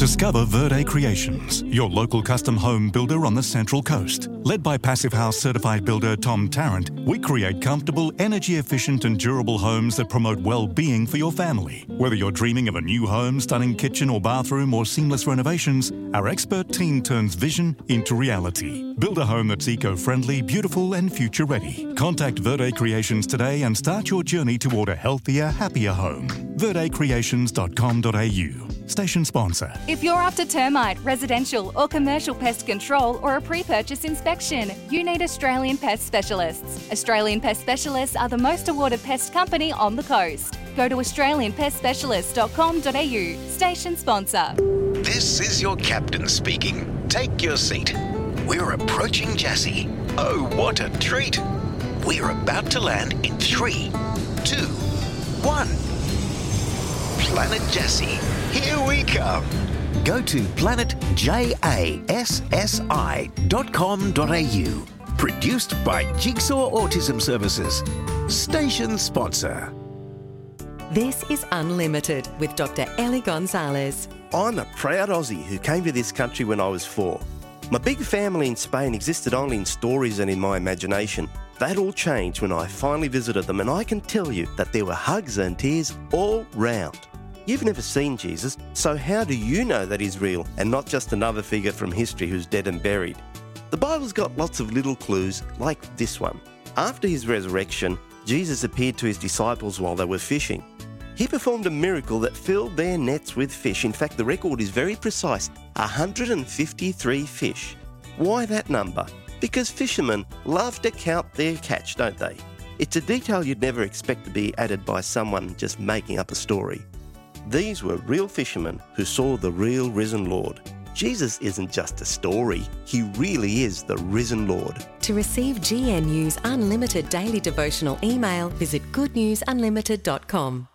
Discover Verde Creations, your local custom home builder on the Central Coast. Led by Passive House certified builder Tom Tarrant, we create comfortable, energy-efficient and durable homes that promote well-being for your family. Whether you're dreaming of a new home, stunning kitchen or bathroom, or seamless renovations, our expert team turns vision into reality. Build a home that's eco-friendly, beautiful and future-ready. Contact Verde Creations today and start your journey toward a healthier, happier home. verdecreations.com.au. Station sponsor. If you're after termite, residential or commercial pest control or a pre-purchase inspection, you need Australian Pest Specialists. Australian Pest Specialists are the most awarded pest company on the coast. Go to australianpestspecialists.com.au. Station sponsor. This is your captain speaking. Take your seat. We're approaching Jassy. Oh, what a treat. We're about to land in 3, 2, 1. Planet Jassy. Here we come. Go to planetjassi.com.au. Produced by Jigsaw Autism Services. Station sponsor. This is Unlimited with Dr. Ellie Gonzalez. I'm a proud Aussie who came to this country when I was 4. My big family in Spain existed only in stories and in my imagination. That all changed when I finally visited them, and I can tell you that there were hugs and tears all round. You've never seen Jesus, so how do you know that he's real and not just another figure from history who's dead and buried? The Bible's got lots of little clues like this one. After his resurrection, Jesus appeared to his disciples while they were fishing. He performed a miracle that filled their nets with fish. In fact, the record is very precise, 153 fish. Why that number? Because fishermen love to count their catch, don't they? It's a detail you'd never expect to be added by someone just making up a story. These were real fishermen who saw the real risen Lord. Jesus isn't just a story, he really is the risen Lord. To receive GNU's Unlimited daily devotional email, visit goodnewsunlimited.com.